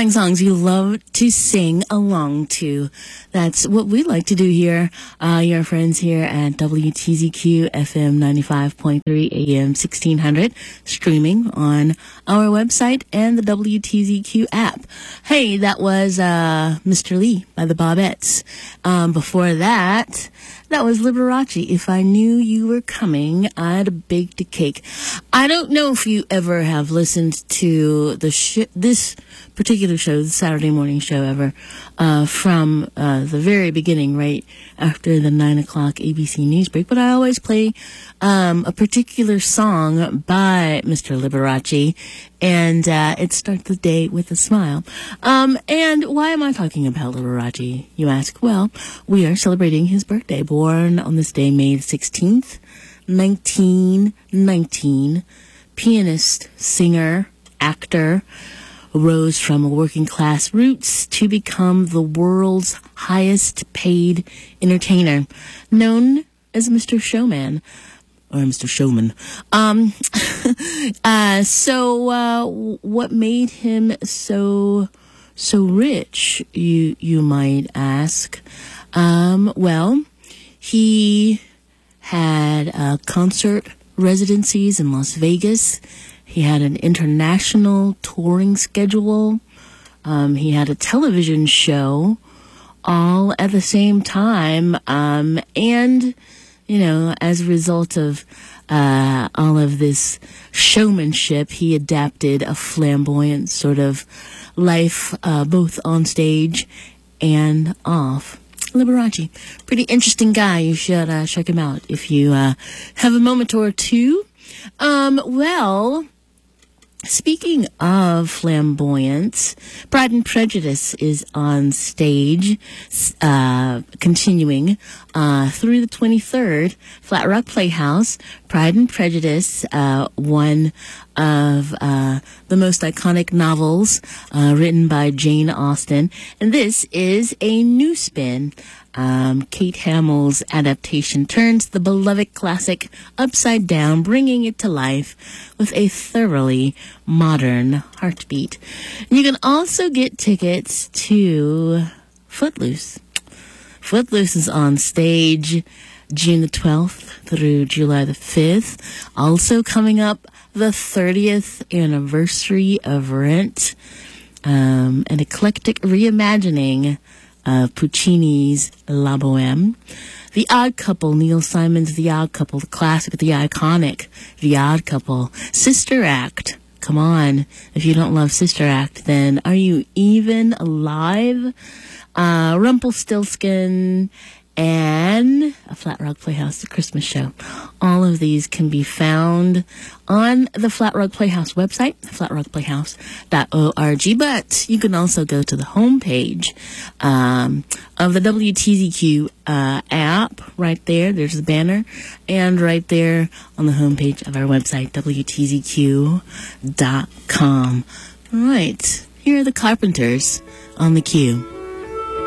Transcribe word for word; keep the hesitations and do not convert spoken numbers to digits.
Playing songs you love to sing along to. That's what we like to do here. Uh, your friends here at W T Z Q F M ninety-five point three A M sixteen hundred, streaming on our website and the W T Z Q app. Hey, that was uh, Mister Lee by the Bobettes. Um, before that, that was Liberace. If I knew you were coming, I'd bake the cake. I don't know if you ever have listened to the sh- this particular show, the Saturday morning show ever, uh, from uh, the very beginning, right after the nine o'clock A B C news break. But I always play um, a particular song by Mister Liberace, and uh, it starts the day with a smile. Um, and why am I talking about Liberace, you ask? Well, we are celebrating his birthday, born on this day, May sixteenth, nineteen nineteen. Pianist, singer, actor, rose from working class roots to become the world's highest paid entertainer, known as Mister Showman. Or Mister Showman. Um, uh, so, uh, what made him so, so rich, you, you might ask? Um, well, he had uh, concert residencies in Las Vegas. He had an international touring schedule. Um, he had a television show all at the same time. Um, and, you know, as a result of uh, all of this showmanship, he adapted a flamboyant sort of life, uh, both on stage and off. Liberace, pretty interesting guy. You should uh, check him out if you uh, have a moment or two. Um, well, speaking of flamboyance, Pride and Prejudice is on stage, uh, continuing uh, through the twenty-third, Flat Rock Playhouse. Pride and Prejudice, uh, one of uh, the most iconic novels uh, written by Jane Austen. And this is a new spin. Um, Kate Hamill's adaptation turns the beloved classic upside down, bringing it to life with a thoroughly modern heartbeat. And you can also get tickets to Footloose. Footloose is on stage June the twelfth through July the fifth. Also coming up, the thirtieth anniversary of Rent, um, an eclectic reimagining of Puccini's La Boheme. The Odd Couple, Neil Simon's The Odd Couple, the classic, the iconic The Odd Couple. Sister Act. Come on. If you don't love Sister Act, then are you even alive? Uh, Rumpelstiltskin and a Flat Rock Playhouse, the Christmas show. All of these can be found on the Flat Rock Playhouse website, flat rock playhouse dot org. But you can also go to the homepage um, of the W T Z Q uh, app. Right there, there's the banner. And right there on the homepage of our website, W T Z Q dot com. All right, here are the Carpenters on the queue.